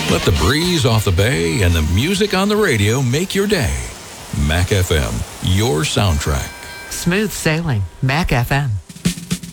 Let the breeze off the bay and the music on the radio make your day. Mac FM, your soundtrack. Smooth sailing. Mac FM.